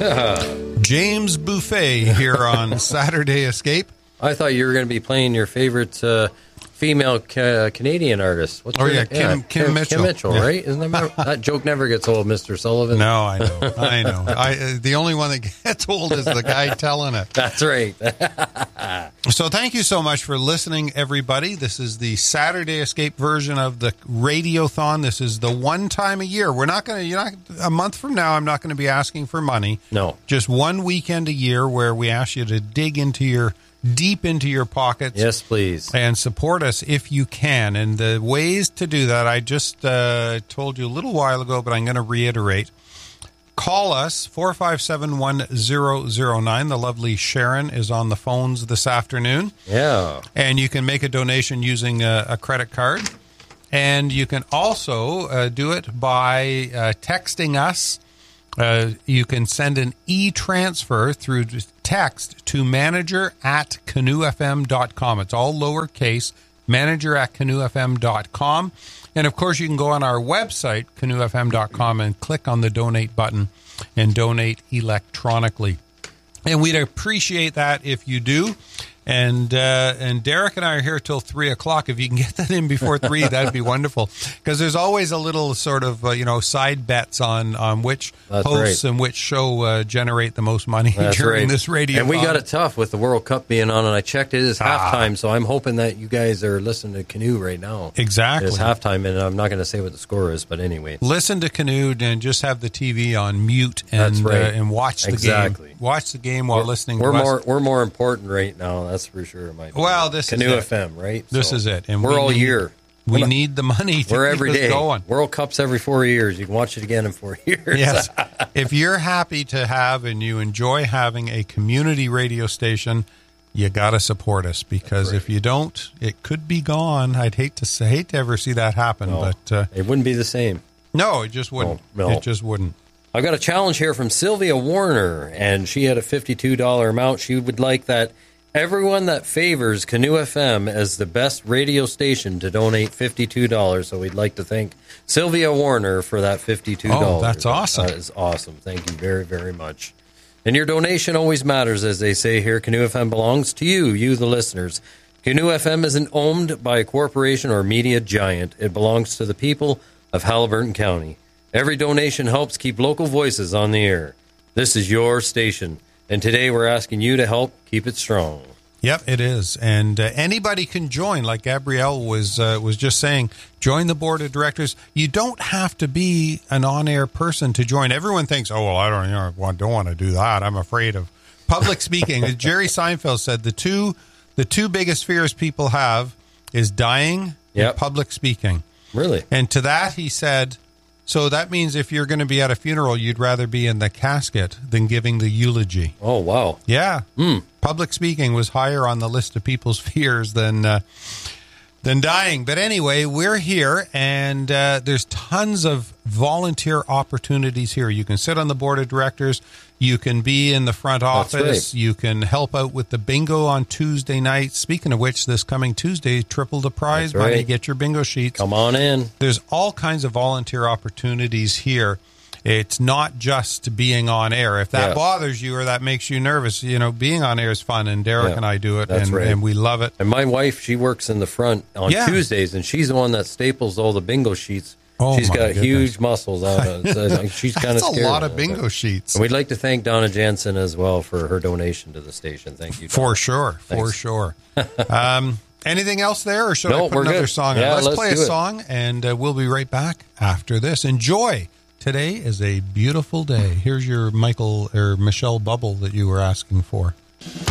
James Buffet here on Saturday Escape. I thought you were going to be playing your favorite female Canadian artist. Kim Mitchell. Kim Mitchell, yeah. Right? Isn't that joke never gets old, Mr. Sullivan? No, I know. The only one that gets old is the guy telling it. That's right. So thank you so much for listening, everybody. This is the Saturday Escape version of the Radiothon. This is the one time a year. We're not going to, a month from now, I'm not going to be asking for money. No. Just one weekend a year where we ask you to dig deep into your pockets. Yes, please. And support us if you can. And the ways to do that, I just told you a little while ago, but I'm going to reiterate. Call us, 457-1009. The lovely Sharon is on the phones this afternoon. Yeah. And you can make a donation using a credit card. And you can also do it by texting us. You can send an e-transfer through text to manager@canoefm.com. It's all lowercase, manager@canoefm.com. And, of course, you can go on our website, canoefm.com, and click on the donate button and donate electronically. And we'd appreciate that if you do. And Derek and I are here till 3 o'clock. If you can get that in before 3, that'd be wonderful. Because there's always a little sort of, side bets on which hosts and which show generate the most money during this radio. And we got it tough with the World Cup being on, and I checked it is halftime, so I'm hoping that you guys are listening to Canoe right now. Exactly. It's halftime, and I'm not going to say what the score is, but anyway. Listen to Canoe and just have the TV on mute and watch the game. Watch the game while listening to us. We're more important right now. That's for sure. This Canoe is FM, right? This is it. And we're all year. We need the money to keep every us day. going. World Cup's every 4 years. You can watch it again in 4 years. Yes. If you're happy to have and you enjoy having a community radio station, you got to support us, because if you don't, it could be gone. I'd hate to ever see that happen, but it wouldn't be the same. No, it just wouldn't. No. It just wouldn't. I've got a challenge here from Sylvia Warner, and she had a $52 amount. She would like that everyone that favors Canoe FM as the best radio station to donate $52. So we'd like to thank Sylvia Warner for that $52. Oh, that's awesome. That is awesome. Thank you very, very much. And your donation always matters, as they say here. Canoe FM belongs to you, the listeners. Canoe FM isn't owned by a corporation or media giant. It belongs to the people of Haliburton County. Every donation helps keep local voices on the air. This is your station, and today we're asking you to help keep it strong. Yep, it is. And anybody can join, like Gabrielle was just saying. Join the board of directors. You don't have to be an on-air person to join. Everyone thinks, I don't want to do that. I'm afraid of public speaking. As Jerry Seinfeld said, the two biggest fears people have is dying and public speaking. Really? And to that he said, so that means if you're going to be at a funeral, you'd rather be in the casket than giving the eulogy. Oh, wow. Yeah. Public speaking was higher on the list of people's fears than dying. But anyway, we're here, and there's tons of volunteer opportunities here. You can sit on the board of directors. You can be in the front office. You can help out with the bingo on Tuesday night. Speaking of which, this coming Tuesday, triple the prize money. Get your bingo sheets. Come on in. There's all kinds of volunteer opportunities here. It's not just being on air. If that bothers you or that makes you nervous, being on air is fun, and Derek and I do it, and we love it. And my wife, she works in the front on Tuesdays, and she's the one that staples all the bingo sheets. Oh, she's got huge muscles on it. She's kind of That's a lot of bingo sheets. And we'd like to thank Donna Jansen as well for her donation to the station. Thank you, Donna. For sure. Anything else there, or should I put another song on? Let's play a song, and we'll be right back after this. Enjoy. Today is a beautiful day. Here's your Michelle Bubble that you were asking for.